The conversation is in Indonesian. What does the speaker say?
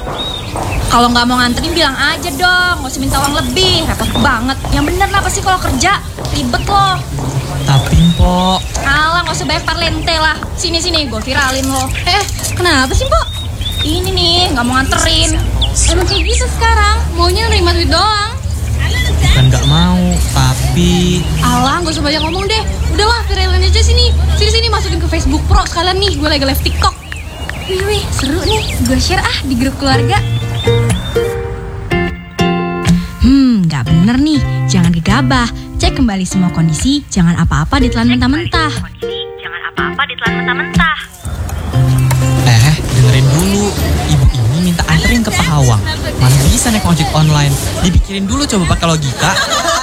Kalau nggak mau nganterin bilang aja dong, nggak usah minta uang lebih, repot banget. Yang bener kenapa sih kalau kerja ribet loh. Tapi Mpok, Alah, nggak usah banyak parlente lah. Sini gue viralin lo. Kenapa sih Mpok? Ini nih, nggak mau nganterin. Emang kayak gitu sekarang, maunya nerima duit doang. bukan nggak mau, tapi Alah, nggak usah banyak ngomong deh. Udahlah, viralin aja sini. Sini masukin ke Facebook Pro sekalian nih, gue lagi live TikTok. Wih, seru nih. Gue share di grup keluarga. Nggak bener nih, jangan gegabah. Cek kembali semua kondisi, jangan apa-apa ditelan mentah-mentah. dengerin dulu. Ibu ini minta anterin ke Pahawang. Mana bisa naik ojek online? Dipikirin dulu coba pakai logika.